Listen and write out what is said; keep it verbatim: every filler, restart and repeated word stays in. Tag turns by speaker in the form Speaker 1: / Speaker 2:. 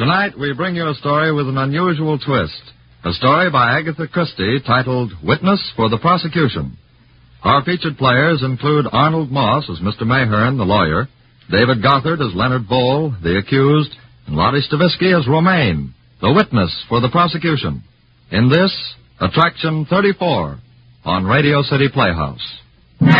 Speaker 1: Tonight, we bring you a story with an unusual twist. A story by Agatha Christie titled Witness for the Prosecution. Our featured players include Arnold Moss as Mister Mayhern, the lawyer, David Gothard as Leonard Bowl, the accused, and Lottie Stavisky as Romaine, the witness for the prosecution. In this, Attraction thirty-four on Radio City Playhouse.